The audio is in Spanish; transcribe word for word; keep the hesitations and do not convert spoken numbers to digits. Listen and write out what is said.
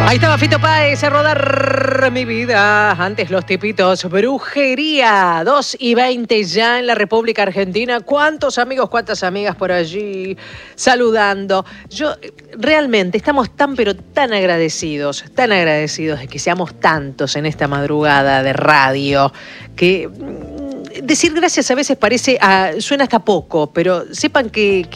Ahí estaba Fito Páez a rodar mi vida. Antes los tipitos. Brujería. dos y veinte ya en la República Argentina. ¿Cuántos amigos, cuántas amigas por allí saludando? Yo, realmente, estamos tan pero tan agradecidos, tan agradecidos de que seamos tantos en esta madrugada de radio, que decir gracias a veces parece, a, suena hasta poco, pero sepan que...